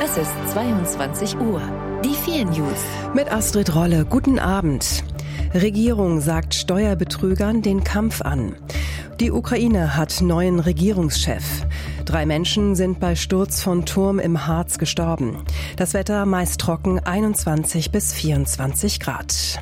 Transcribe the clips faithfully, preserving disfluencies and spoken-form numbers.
Es ist zweiundzwanzig Uhr. Die vier News. Mit Astrid Rolle. Guten Abend. Regierung sagt Steuerbetrügern den Kampf an. Die Ukraine hat neuen Regierungschef. Drei Menschen sind bei Sturz von Turm im Harz gestorben. Das Wetter meist trocken, einundzwanzig bis vierundzwanzig Grad.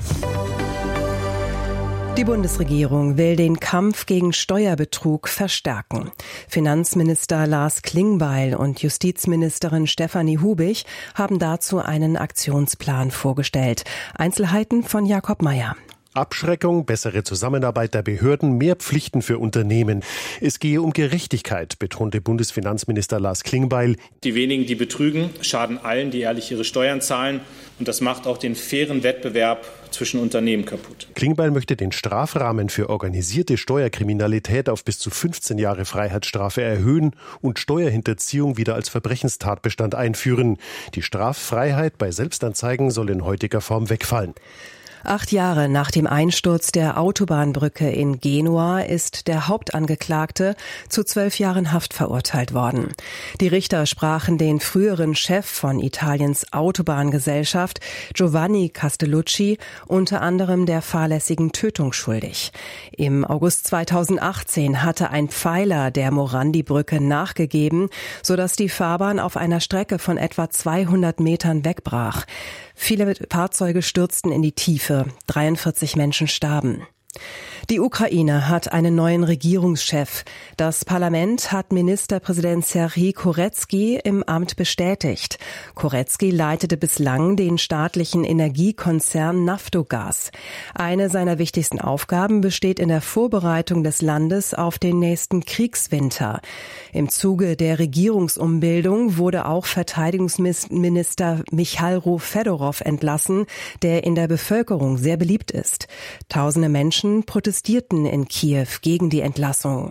Die Bundesregierung will den Kampf gegen Steuerbetrug verstärken. Finanzminister Lars Klingbeil und Justizministerin Stefanie Hubig haben dazu einen Aktionsplan vorgestellt. Einzelheiten von Jakob Mayer. Abschreckung, bessere Zusammenarbeit der Behörden, mehr Pflichten für Unternehmen. Es gehe um Gerechtigkeit, betonte Bundesfinanzminister Lars Klingbeil. Die wenigen, die betrügen, schaden allen, die ehrlich ihre Steuern zahlen. Und das macht auch den fairen Wettbewerb zwischen Unternehmen kaputt. Klingbeil möchte den Strafrahmen für organisierte Steuerkriminalität auf bis zu fünfzehn Jahre Freiheitsstrafe erhöhen und Steuerhinterziehung wieder als Verbrechenstatbestand einführen. Die Straffreiheit bei Selbstanzeigen soll in heutiger Form wegfallen. Acht Jahre nach dem Einsturz der Autobahnbrücke in Genua ist der Hauptangeklagte zu zwölf Jahren Haft verurteilt worden. Die Richter sprachen den früheren Chef von Italiens Autobahngesellschaft, Giovanni Castellucci, unter anderem der fahrlässigen Tötung schuldig. Im August zweitausendachtzehn hatte ein Pfeiler der Morandi-Brücke nachgegeben, sodass die Fahrbahn auf einer Strecke von etwa zweihundert Metern wegbrach. Viele Fahrzeuge stürzten in die Tiefe. dreiundvierzig Menschen starben. Die Ukraine hat einen neuen Regierungschef. Das Parlament hat Ministerpräsident Serhij Korezki im Amt bestätigt. Korezki leitete bislang den staatlichen Energiekonzern Naftogaz. Eine seiner wichtigsten Aufgaben besteht in der Vorbereitung des Landes auf den nächsten Kriegswinter. Im Zuge der Regierungsumbildung wurde auch Verteidigungsminister Michailo Fedorov entlassen, der in der Bevölkerung sehr beliebt ist. Tausende Menschen protestierten in Kiew gegen die Entlassung.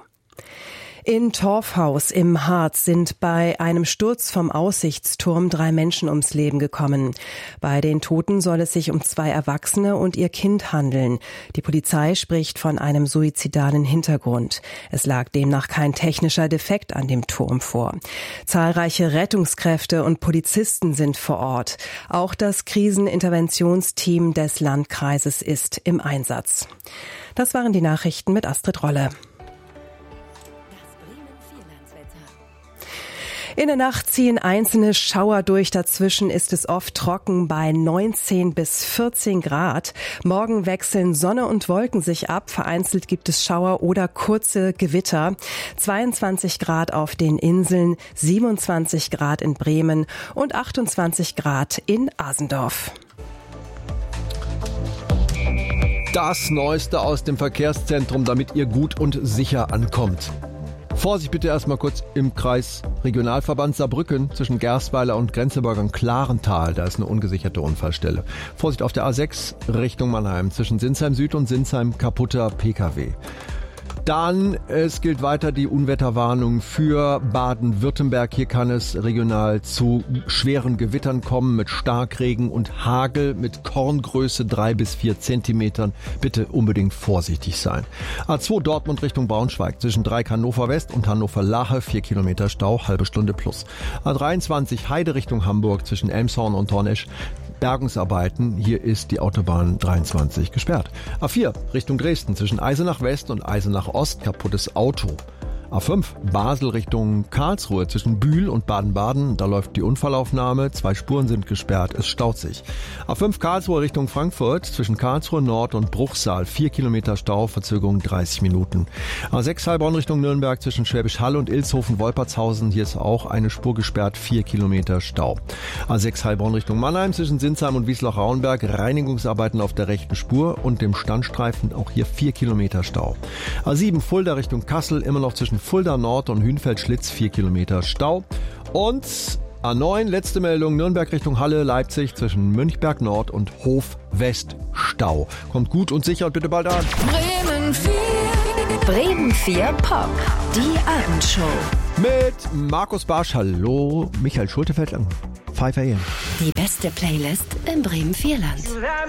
In Torfhaus im Harz sind bei einem Sturz vom Aussichtsturm drei Menschen ums Leben gekommen. Bei den Toten soll es sich um zwei Erwachsene und ihr Kind handeln. Die Polizei spricht von einem suizidalen Hintergrund. Es lag demnach kein technischer Defekt an dem Turm vor. Zahlreiche Rettungskräfte und Polizisten sind vor Ort. Auch das Kriseninterventionsteam des Landkreises ist im Einsatz. Das waren die Nachrichten mit Astrid Rolle. In der Nacht ziehen einzelne Schauer durch. Dazwischen ist es oft trocken bei neunzehn bis vierzehn Grad. Morgen wechseln Sonne und Wolken sich ab. Vereinzelt gibt es Schauer oder kurze Gewitter. zweiundzwanzig Grad auf den Inseln, siebenundzwanzig Grad in Bremen und achtundzwanzig Grad in Asendorf. Das Neueste aus dem Verkehrszentrum, damit ihr gut und sicher ankommt. Vorsicht bitte erstmal kurz im Kreis Regionalverband Saarbrücken zwischen Gerstweiler und Grenzeberg und Klarental. Da ist eine ungesicherte Unfallstelle. Vorsicht auf der A sechs Richtung Mannheim zwischen Sinsheim Süd und Sinsheim kaputter P K W. Dann, es gilt weiter die Unwetterwarnung für Baden-Württemberg. Hier kann es regional zu schweren Gewittern kommen mit Starkregen und Hagel mit Korngröße drei bis vier Zentimetern. Bitte unbedingt vorsichtig sein. A zwei Dortmund Richtung Braunschweig zwischen Dreieck Hannover West und Hannover Lache, vier Kilometer Stau, halbe Stunde plus. A dreiundzwanzig Heide Richtung Hamburg zwischen Elmshorn und Tornesch. Bergungsarbeiten, hier ist die Autobahn dreiundzwanzig gesperrt. A vier Richtung Dresden zwischen Eisenach West und Eisenach Ost, kaputtes Auto. A fünf Basel Richtung Karlsruhe zwischen Bühl und Baden-Baden, da läuft die Unfallaufnahme, zwei Spuren sind gesperrt, es staut sich. A fünf Karlsruhe Richtung Frankfurt zwischen Karlsruhe Nord und Bruchsal, vier Kilometer Stau, Verzögerung dreißig Minuten. A sechs Heilbronn Richtung Nürnberg zwischen Schwäbisch Hall und Ilshofen-Wolpertshausen, hier ist auch eine Spur gesperrt, vier Kilometer Stau. A sechs Heilbronn Richtung Mannheim zwischen Sinsheim und Wiesloch-Rauenberg, Reinigungsarbeiten auf der rechten Spur und dem Standstreifen, auch hier vier Kilometer Stau. A sieben Fulda Richtung Kassel, immer noch zwischen Fulda Nord und Hünfeld-Schlitz, vier Kilometer Stau. Und A neun, letzte Meldung, Nürnberg Richtung Halle, Leipzig zwischen Münchberg Nord und Hof West, Stau. Kommt gut und sicher und bitte bald an. Bremen vier. Bremen vier Pop. Die Abendshow. Mit Markus Barsch, hallo, Michael Schultefeld an Five A M. Die beste Playlist im Bremen vier Land.